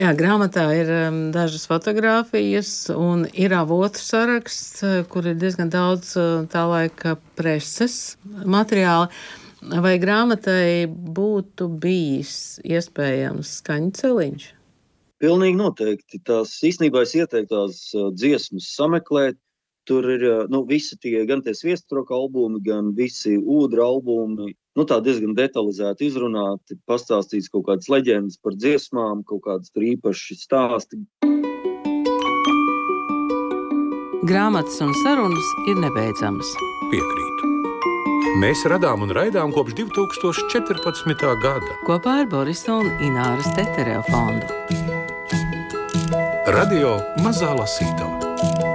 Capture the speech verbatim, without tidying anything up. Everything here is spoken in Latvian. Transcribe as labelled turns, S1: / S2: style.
S1: Jā, grāmatā ir um, dažas fotogrāfijas un ir avotu saraksts, uh, kur ir diezgan daudz uh, tā laika preses materiāla. Vai grāmatai būtu bijis iespējams skaņu celiņš?
S2: Pilnīgi noteikti. Tās īstenībā es ieteiktu tās uh, dziesmas sameklēt. Tur ir uh, nu, visi tie, gan tie Sviestroka albumi, gan visi Ūdra albumi. Nu, tā diezgan detalizēti izrunāti, pastāstīts kaut kādas leģendas par dziesmām, kaut kādas tur īpaši stāsti.
S1: Grāmatas un sarunas ir nebeidzamas.
S3: Piekrītu. Mēs radām un raidām kopš divi tūkstoši četrpadsmitā gada.
S1: Kopā ar Borisa un Ināras Tetereva fondu.
S3: Radio Mazā lasītava.